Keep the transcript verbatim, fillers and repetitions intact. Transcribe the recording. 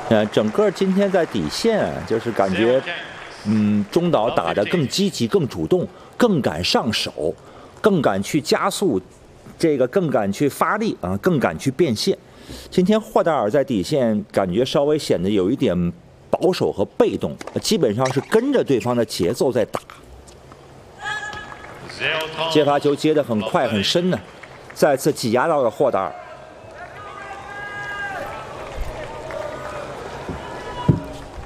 呃，整个今天在底线啊，就是感觉，嗯，中岛打得更积极、更主动、更敢上手、更敢去加速，这个更敢去发力啊，更敢去变现。今天霍达尔在底线感觉稍微显得有一点保守和被动，基本上是跟着对方的节奏在打。接发球接得很快很深呢，再次挤压到了霍达尔。